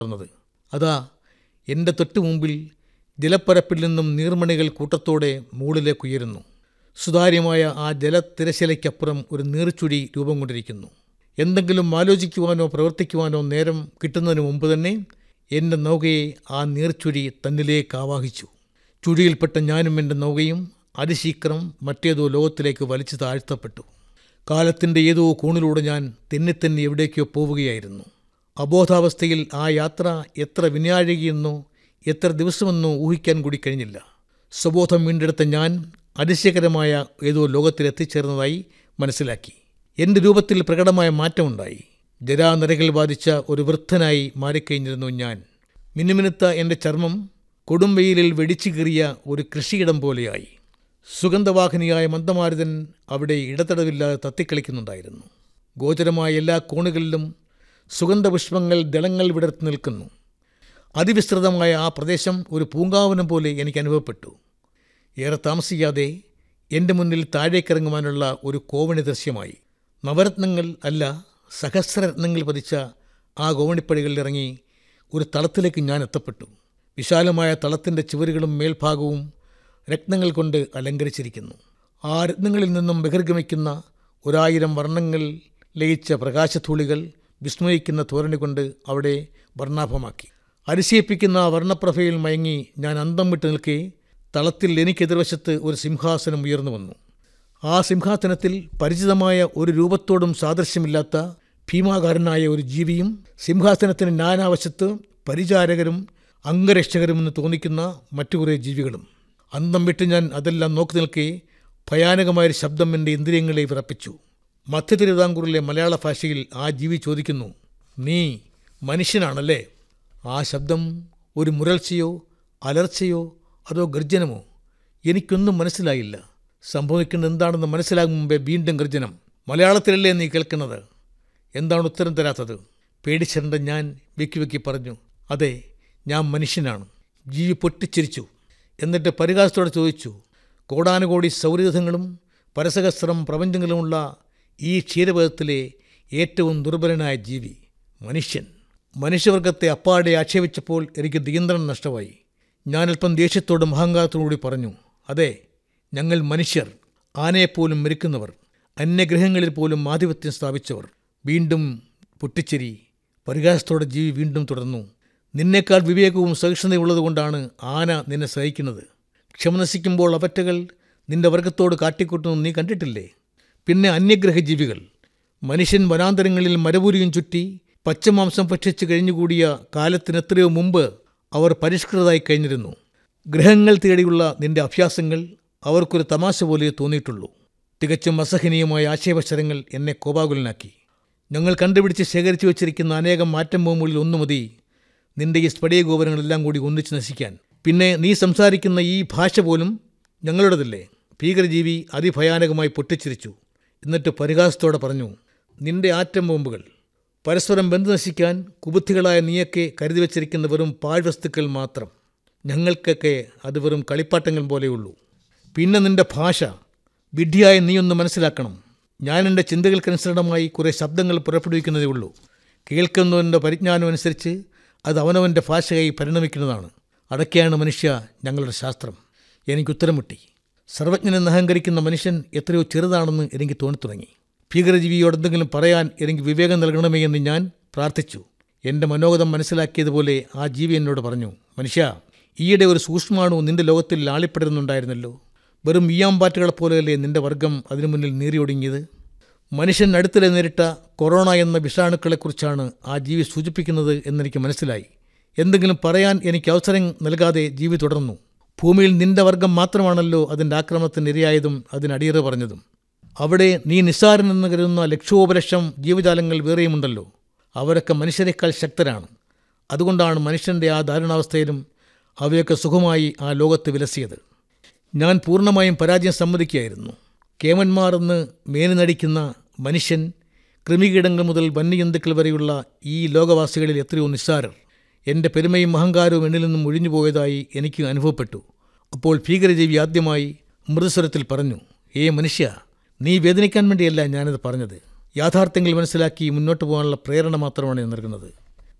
നടന്നത്. അതാ എൻ്റെ തൊട്ടു മുമ്പിൽ ജലപ്പരപ്പിൽ നിന്നും നീർമണികൾ കൂട്ടത്തോടെ മുകളിലേക്കുയരുന്നു. സുതാര്യമായ ആ ജലത്തിരശ്ശിലയ്ക്കപ്പുറം ഒരു നീർച്ചുഴി രൂപം കൊണ്ടിരിക്കുന്നു. എന്തെങ്കിലും ആലോചിക്കുവാനോ പ്രവർത്തിക്കുവാനോ നേരം കിട്ടുന്നതിന് മുമ്പ് തന്നെ എൻ്റെ നൗകയെ ആ നീർച്ചുഴി തന്നിലേക്ക് ആവാഹിച്ചു. ചുഴിയിൽപ്പെട്ട ഞാനും എൻ്റെ നൗകയും അതിശീഘ്രം മറ്റേതോ ലോകത്തിലേക്ക് വലിച്ചു താഴ്ത്തപ്പെട്ടു. കാലത്തിൻ്റെ ഏതോ കോണിലൂടെ ഞാൻ തെന്നിത്തെന്നി എവിടേക്കോ പോവുകയായിരുന്നു. അബോധാവസ്ഥയിൽ ആ യാത്ര എത്ര വിനാഴികയെന്നോ എത്ര ദിവസമെന്നോ ഊഹിക്കാൻ കൂടി കഴിഞ്ഞില്ല. സ്വബോധം വീണ്ടെടുത്ത ഞാൻ അതിശയകരമായ ഏതോ ലോകത്തിലെത്തിച്ചേർന്നതായി മനസ്സിലാക്കി. എൻ്റെ രൂപത്തിൽ പ്രകടമായ മാറ്റമുണ്ടായി. ജരാനരകൾ ബാധിച്ച ഒരു വൃദ്ധനായി മാറിക്കഴിഞ്ഞിരുന്നു ഞാൻ. മിനുമിനുത്ത എൻ്റെ ചർമ്മം കൊടും വെയിലിൽ വെടിച്ചു കീറിയ ഒരു കൃഷിയിടം പോലെയായി. സുഗന്ധവാഹിനിയായ മന്ദമാരുതൻ അവിടെ ഇടതടവില്ലാതെ തത്തിക്കളിക്കുന്നുണ്ടായിരുന്നു. ഗോചരമായ എല്ലാ കോണുകളിലും സുഗന്ധപുഷ്പങ്ങൾ ദളങ്ങൾ വിടർത്തി നിൽക്കുന്നു. അതിവിസ്തൃതമായ ആ പ്രദേശം ഒരു പൂങ്കാവനം പോലെ എനിക്ക് അനുഭവപ്പെട്ടു. ഏറെ താമസിക്കാതെ എൻ്റെ മുന്നിൽ താഴേക്കിറങ്ങുവാനുള്ള ഒരു കോവണി ദൃശ്യമായി. നവരത്നങ്ങൾ അല്ല, സഹസ്രരത്നങ്ങൾ പതിച്ച ആ കോവണിപ്പടികളിൽ ഇറങ്ങി ഒരു തളത്തിലേക്ക് ഞാൻ എത്തപ്പെട്ടു. വിശാലമായ തളത്തിൻ്റെ ചുവരുകളും മേൽഭാഗവും രത്നങ്ങൾ കൊണ്ട് അലങ്കരിച്ചിരിക്കുന്നു. ആ രത്നങ്ങളിൽ നിന്നും ബഹിർഗമിക്കുന്ന 1000 വർണ്ണങ്ങൾ ലയിച്ച പ്രകാശധൂളികൾ വിസ്മയിക്കുന്ന തോരണി കൊണ്ട് അവിടെ വർണ്ണാഭമാക്കി. അതിശയിപ്പിക്കുന്ന ആ വർണ്ണപ്രഭയിൽ മയങ്ങി ഞാൻ അന്തം വിട്ടു നിൽക്കെ തളത്തിൽ എനിക്കെതിർവശത്ത് ഒരു സിംഹാസനം ഉയർന്നു വന്നു. ആ സിംഹാസനത്തിൽ പരിചിതമായ ഒരു രൂപത്തോടും സാദൃശ്യമില്ലാത്ത ഭീമാകാരനായ ഒരു ജീവിയും സിംഹാസനത്തിന് നാനാവശത്ത് പരിചാരകരും അംഗരക്ഷകരുമെന്ന് തോന്നിക്കുന്ന മറ്റു കുറേ ജീവികളും. അന്തം വിട്ട് ഞാൻ അതെല്ലാം നോക്കി നിൽക്കെ ഭയാനകമായൊരു ശബ്ദം എൻ്റെ ഇന്ദ്രിയങ്ങളെ വിറപ്പിച്ചു. മധ്യ തിരുവിതാംകൂറിലെ മലയാള ഭാഷയിൽ ആ ജീവി ചോദിക്കുന്നു, "നീ മനുഷ്യനാണല്ലേ?" ആ ശബ്ദം ഒരു മുരൾച്ചയോ അലർച്ചയോ അതോ ഗർജനമോ? എനിക്കൊന്നും മനസ്സിലായില്ല. സംഭവിക്കുന്നത് എന്താണെന്ന് മനസ്സിലാകും മുമ്പേ വീണ്ടും ഗർജനം. "മലയാളത്തിലല്ലേ നീ കേൾക്കുന്നത്? എന്താണ് ഉത്തരം തരാത്തത്?" പേടിച്ചിരണ്ട ഞാൻ വെക്കി പറഞ്ഞു, "അതെ, ഞാൻ മനുഷ്യനാണ്." ജീവി പൊട്ടിച്ചിരിച്ചു. എന്നിട്ട് പരിഹാസത്തോടെ ചോദിച്ചു, "കോടാനുകോടി സൗരയൂഥങ്ങളും പരസഹസ്രം പ്രപഞ്ചങ്ങളുമുള്ള ഈ ക്ഷീരപഥത്തിലെ ഏറ്റവും ദുർബലനായ ജീവി മനുഷ്യൻ." മനുഷ്യവർഗത്തെ അപ്പാടെ ആക്ഷേപിച്ചപ്പോൾ എനിക്ക് നിയന്ത്രണം നഷ്ടമായി. ഞാനല്പം ദേഷ്യത്തോടും അഹങ്കാരത്തോടുകൂടി പറഞ്ഞു, "അതെ, ഞങ്ങൾ മനുഷ്യർ, ആനയെപ്പോലും മെരുക്കുന്നവർ, അന്യഗ്രഹങ്ങളിൽ പോലും ആധിപത്യം സ്ഥാപിച്ചവർ." വീണ്ടും പൊട്ടിച്ചിരി. പരിഹാസത്തോടെ ജീവി വീണ്ടും തുടർന്നു, "നിന്നേക്കാൾ വിവേകവും സഹിഷ്ണുതയുള്ളതുകൊണ്ടാണ് ആന നിന്നെ സഹിക്കുന്നത്. ക്ഷമ നശിക്കുമ്പോൾ അവറ്റകൾ നിന്റെ വർഗത്തോട് കാട്ടിക്കൂട്ടുന്നത് നീ കണ്ടിട്ടില്ലേ? പിന്നെ അന്യഗ്രഹ ജീവികൾ. മനുഷ്യൻ വനാന്തരങ്ങളിൽ മരപൂരിയും ചുറ്റി പച്ചമാംസം ഭക്ഷിച്ച് കഴിഞ്ഞുകൂടിയ കാലത്തിനെത്രയോ മുമ്പ് അവർ പരിഷ്കൃതമായി കഴിഞ്ഞിരുന്നു. ഗ്രഹങ്ങൾ തേടിയുള്ള നിന്റെ അഭ്യാസങ്ങൾ അവർക്കൊരു തമാശ പോലെ തോന്നിയിട്ടുള്ളൂ." തികച്ചും അസഹനീയമായ ആക്ഷേപശരങ്ങൾ എന്നെ കോപാകുലനാക്കി. "ഞങ്ങൾ കണ്ടുപിടിച്ച് ശേഖരിച്ചു വച്ചിരിക്കുന്ന അനേകം മാറ്റം ബോംബുകളിൽ ഒന്നു മതി നിന്റെ ഈ സ്ഫടിക ഗോപുരങ്ങളെല്ലാം കൂടി ഒന്നിച്ച് നശിക്കാൻ. പിന്നെ നീ സംസാരിക്കുന്ന ഈ ഭാഷ പോലും ഞങ്ങളുടേതല്ലേ?" ഭീകരജീവി അതിഭയാനകമായി പൊട്ടിച്ചിരിച്ചു. എന്നിട്ട് പരിഹാസത്തോടെ പറഞ്ഞു, "നിന്റെ ആറ്റം ബോംബുകൾ പരസ്പരം ബന്ധു നശിക്കാൻ കുബുദ്ധികളായ നീയൊക്കെ കരുതി വച്ചിരിക്കുന്ന വെറും പാഴ്വസ്തുക്കൾ മാത്രം. ഞങ്ങൾക്കൊക്കെ അത് വെറും കളിപ്പാട്ടങ്ങൾ പോലെയുള്ളൂ. പിന്നെ നിന്റെ ഭാഷ, വിഡ്ഢിയായ നീയൊന്ന് മനസ്സിലാക്കണം. ഞാൻ എൻ്റെ ചിന്തകൾക്കനുസരണമായി കുറേ ശബ്ദങ്ങൾ പുറപ്പെടുവിക്കുന്നതേ ഉള്ളൂ. കേൾക്കുന്നവൻ്റെ പരിജ്ഞാനം അനുസരിച്ച് അത് അവനവൻ്റെ ഭാഷയായി പരിണമിക്കുന്നതാണ്. അതൊക്കെയാണ് മനുഷ്യ ഞങ്ങളുടെ ശാസ്ത്രം." എനിക്കുത്തരം മുട്ടി. സർവജ്ഞനെന്ന് അഹങ്കരിക്കുന്ന മനുഷ്യൻ എത്രയോ ചെറുതാണെന്ന് എനിക്ക് തോന്നിത്തുടങ്ങി. ഭീകരജീവിയോട് എന്തെങ്കിലും പറയാൻ എനിക്ക് വിവേകം നൽകണമേ എന്ന് ഞാൻ പ്രാർത്ഥിച്ചു. എൻ്റെ മനോഗതം മനസ്സിലാക്കിയതുപോലെ ആ ജീവി എന്നോട് പറഞ്ഞു, "മനുഷ്യ, ഈയിടെ ഒരു സൂക്ഷ്മാണു നിന്റെ ലോകത്തിൽ ആളിപ്പടരുന്നുണ്ടായിരുന്നല്ലോ. വെറും ഈയാമ്പാറ്റുകളെപ്പോലെയല്ലേ നിന്റെ വർഗം അതിനു മുന്നിൽ നീറിയൊടുങ്ങിയത്? മനുഷ്യൻ അടുത്തിടെ നേരിട്ട കൊറോണ എന്ന വിഷാണുക്കളെക്കുറിച്ചാണ് ആ ജീവി സൂചിപ്പിക്കുന്നത് എന്നെനിക്ക് മനസ്സിലായി." എന്തെങ്കിലും പറയാൻ എനിക്ക് അവസരം നൽകാതെ ജീവി തുടർന്നു, "ഭൂമിയിൽ നിന്റെ വർഗം മാത്രമാണല്ലോ അതിൻ്റെ ആക്രമണത്തിന് ഇരയായതും അതിനടിയറ പറഞ്ഞതും. അവിടെ നീ നിസ്സാരനെന്ന് കരുതുന്ന ലക്ഷോപലക്ഷം ജീവജാലങ്ങൾ വേറെയുമുണ്ടല്ലോ. അവരൊക്കെ മനുഷ്യരെക്കാൾ ശക്തരാണ്. അതുകൊണ്ടാണ് മനുഷ്യൻ്റെ ആ ദാരുണാവസ്ഥയിലും അവയൊക്കെ സുഖമായി ആ ലോകത്ത് വിലസിയത്." ഞാൻ പൂർണ്ണമായും പരാജയം സമ്മതിക്കുകയായിരുന്നു. കേമന്മാർ എന്ന് മേനി നടിക്കുന്ന മനുഷ്യൻ, കൃമികീടങ്ങൾ മുതൽ വന്യജന്തുക്കൾ വരെയുള്ള ഈ ലോകവാസികളിൽ എത്രയോ നിസ്സാരർ. എൻ്റെ പെരുമയും അഹങ്കാരവും എന്നിൽ നിന്നും ഒഴിഞ്ഞുപോയതായി എനിക്ക് അനുഭവപ്പെട്ടു. അപ്പോൾ ഭീകരജീവി ആദ്യമായി മൃദുസ്വരത്തിൽ പറഞ്ഞു, "ഏ മനുഷ്യ, നീ വേദനിക്കാൻ വേണ്ടിയല്ല ഞാനത് പറഞ്ഞത്. യാഥാർത്ഥ്യങ്ങൾ മനസ്സിലാക്കി മുന്നോട്ട് പോകാനുള്ള പ്രേരണ മാത്രമാണ് ഞാൻ നൽകുന്നത്.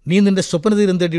നീ നിന്റെ സ്വപ്നതീരം തേടി